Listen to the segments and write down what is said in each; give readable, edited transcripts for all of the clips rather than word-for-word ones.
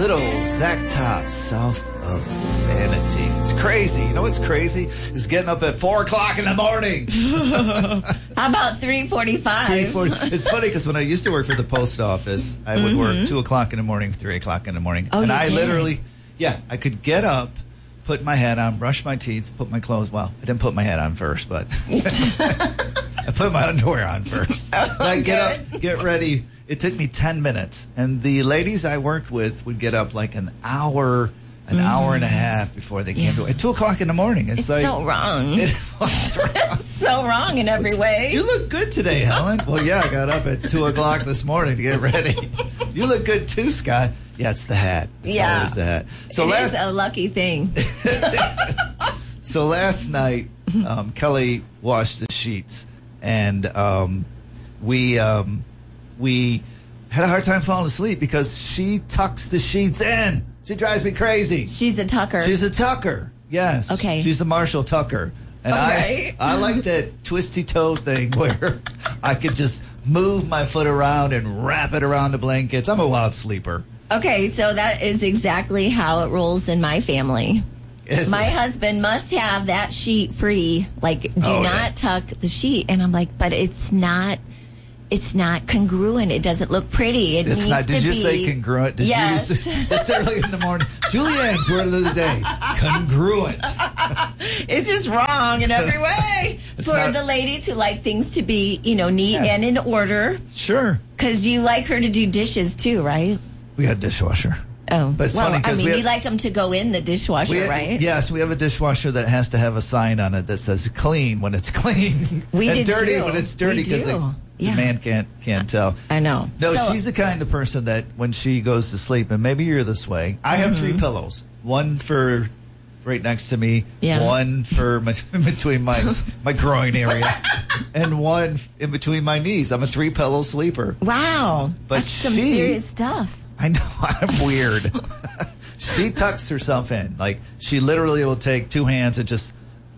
Little Zach Top, south of Sanity. It's crazy. You know what's crazy? Is getting up at 4 o'clock in the morning. How about 3:45? 3:40. It's funny because when I used to work for the post office, I would work 2 o'clock in the morning, 3 o'clock in the morning. Oh, and you I did? literally, I could get up, put my hat on, brush my teeth, put my clothes. Well, I didn't put my hat on first, but I put my underwear on first. And I get up, get ready. It took me 10 minutes. And the ladies I worked with would get up like an hour and a half before they came to at 2 o'clock in the morning. It's like so wrong. It was wrong. So wrong in every way. You look good today, Helen. Well, I got up at 2 o'clock this morning to get ready. You look good too, Scott. Yeah, it's the hat. It's always the hat. So it is a lucky thing. So last night, Kelly washed the sheets, and we had a hard time falling asleep because she tucks the sheets in. She drives me crazy. She's a tucker. She's a tucker. Yes. Okay. She's the Marshall Tucker. And I like that twisty toe thing where I could just move my foot around and wrap it around the blankets. I'm a wild sleeper. Okay, so that is exactly how it rolls in my family. My husband must have that sheet free. Like, do not tuck the sheet. And I'm like, but it's not congruent. It doesn't look pretty. It needs to be. Did you say congruent? Did you use this early in the morning? Julianne's word of the day. Congruent. It's just wrong in every way. The ladies who like things to be, neat and in order. Sure. Because you like her to do dishes too, right? We got a dishwasher. Oh, but it's funny because you like them to go in the dishwasher, right? Yes, we have a dishwasher that has to have a sign on it that says "clean" when it's clean, and dirty when it's dirty because the man can't tell. I know. No, she's the kind of person that when she goes to sleep, and maybe you're this way. I have 3 pillows, one for right next to me, one for between my groin area, and one in between my knees. I'm a 3-pillow sleeper. Wow, but that's some serious stuff. I know, I'm weird. She tucks herself in. Like, she literally will take 2 hands and just,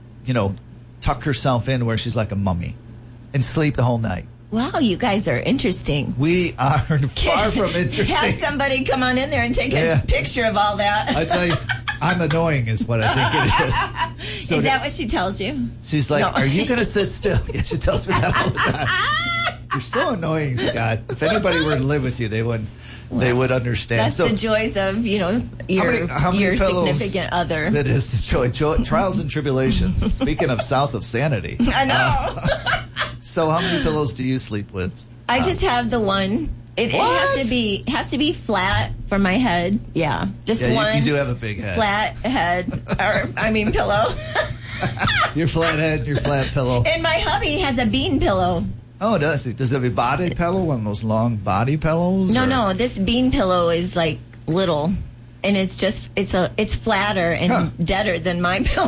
tuck herself in where she's like a mummy and sleep the whole night. Wow, you guys are interesting. We are far from interesting. Have somebody come on in there and take a picture of all that. I tell you, I'm annoying is what I think it is. So is that what she tells you? She's like, are you going to sit still? Yeah, she tells me that all the time. You're so annoying, Scott. If anybody were to live with you, they would understand. That's the joys of, your significant other. That is the joy. Trials and tribulations. Speaking of south of sanity. I know. So how many pillows do you sleep with? I just have the one. It has to be flat for my head. Yeah. Just one. You do have a big head. Flat head. Pillow. Your flat head, your flat pillow. And my hubby has a bean pillow. Oh, does it? Does it have a body pillow? One of those long body pillows? No. This bean pillow is like little, and it's flatter and deader than my pillow.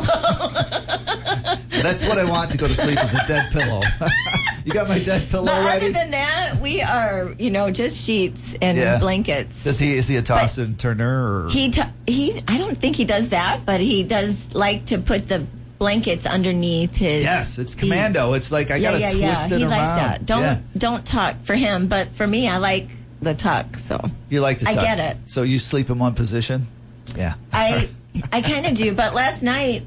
That's what I want to go to sleep is a dead pillow. You got my dead pillow ready? Other than that, we are just sheets and blankets. Is he a toss and turner? Or? He I don't think he does that, but he does like to put the blankets underneath his. Yes, it's commando. It's like I gotta twist it around. He likes that. Don't tuck for him, but for me, I like the tuck. So you like the tuck. I get it. So you sleep in one position? Yeah. I kind of do, but last night,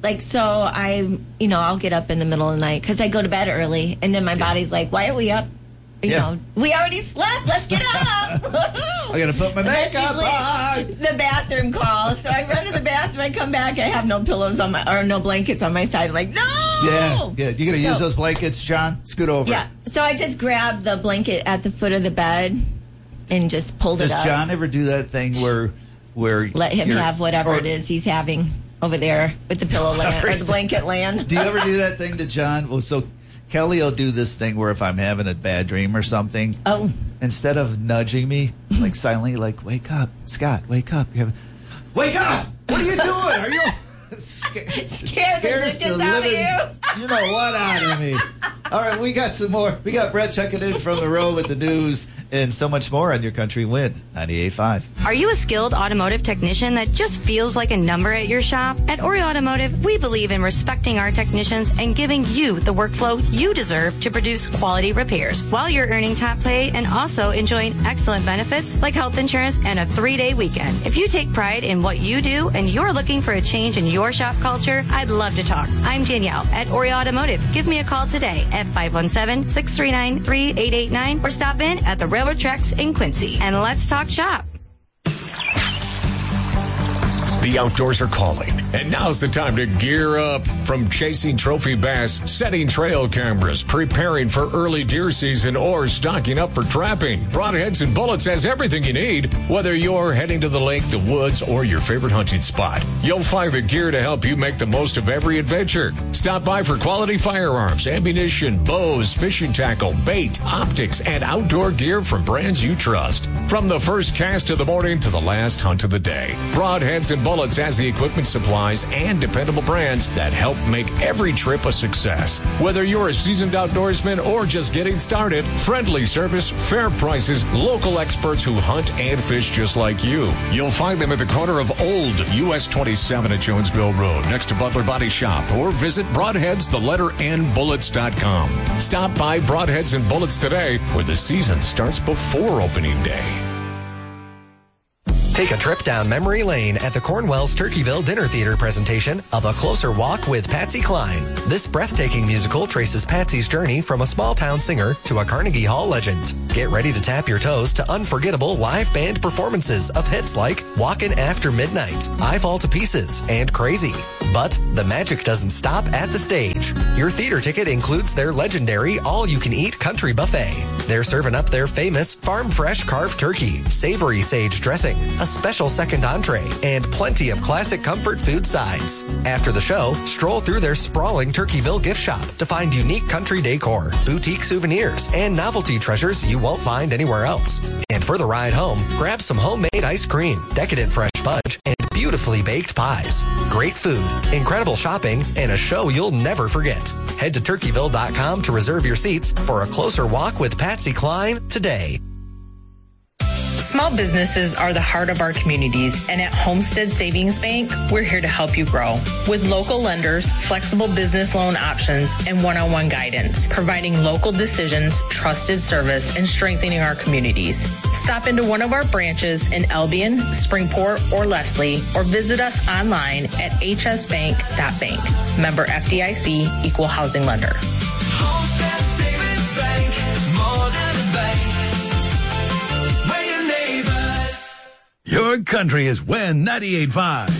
I'll get up in the middle of the night because I go to bed early, and then my body's like, "Why are we up? We already slept. Let's get up." I gotta put my makeup on. The bathroom call, so I run to the bathroom. I come back, and I have no pillows no blankets on my side. I'm like, no. Yeah. You gonna use those blankets, John? Scoot over. Yeah. So I just grabbed the blanket at the foot of the bed and just pulled it up. Does John ever do that thing where let him have whatever it is he's having over there with the pillow land or the blanket land? Do you ever do that thing to John? Well, so Kelly will do this thing where if I'm having a bad dream or something, instead of nudging me like silently, like wake up, Scott, wake up, wake up! What are you doing? Are you scared the living, you know what out of me? All right, we got some more. We got Brett checking in from the road with the news and so much more on your country win 98.5. Are you a skilled automotive technician that just feels like a number at your shop? At Ori Automotive, we believe in respecting our technicians and giving you the workflow you deserve to produce quality repairs while you're earning top pay and also enjoying excellent benefits like health insurance and a 3-day weekend. If you take pride in what you do and you're looking for a change in your shop culture, I'd love to talk. I'm Danielle at Ori Automotive. Give me a call today at 517-639-3889 or stop in at the Railroad Tracks in Quincy. And let's talk shop. The outdoors are calling, and now's the time to gear up. From chasing trophy bass, setting trail cameras, preparing for early deer season, or stocking up for trapping, Broadheads and Bullets has everything you need. Whether you're heading to the lake, the woods, or your favorite hunting spot, you'll find the gear to help you make the most of every adventure. Stop by for quality firearms, ammunition, bows, fishing tackle, bait, optics, and outdoor gear from brands you trust. From the first cast of the morning to the last hunt of the day, Broadheads and Bullets has the equipment, supplies, and dependable brands that help make every trip a success. Whether you're a seasoned outdoorsman or just getting started, friendly service, fair prices, local experts who hunt and fish just like you. You'll find them at the corner of Old US 27 at Jonesville Road, next to Butler Body Shop, or visit broadheads.bullets.com. Stop by Broadheads and Bullets today, where the season starts before opening day. Take a trip down memory lane at the Cornwell's Turkeyville Dinner Theater presentation of A Closer Walk with Patsy Cline. This breathtaking musical traces Patsy's journey from a small-town singer to a Carnegie Hall legend. Get ready to tap your toes to unforgettable live band performances of hits like Walkin' After Midnight, I Fall to Pieces, and Crazy. But the magic doesn't stop at the stage. Your theater ticket includes their legendary all-you-can-eat country buffet. They're serving up their famous farm-fresh carved turkey, savory sage dressing, a special second entree, and plenty of classic comfort food sides. After the show, stroll through their sprawling Turkeyville gift shop to find unique country decor, boutique souvenirs, and novelty treasures you won't find anywhere else. And for the ride home, grab some homemade ice cream, decadent fresh fudge, and beautifully baked pies. Great food, incredible shopping, and a show you'll never forget. Head to Turkeyville.com to reserve your seats for A Closer Walk with Patsy Cline today. Small businesses are the heart of our communities, and at Homestead Savings Bank, we're here to help you grow. With local lenders, flexible business loan options, and one-on-one guidance, providing local decisions, trusted service, and strengthening our communities. Stop into one of our branches in Albion, Springport, or Leslie, or visit us online at hsbank.bank. Member FDIC, Equal Housing Lender. Homestead Savings Bank, more than a bank. Your country is WIN 98.5.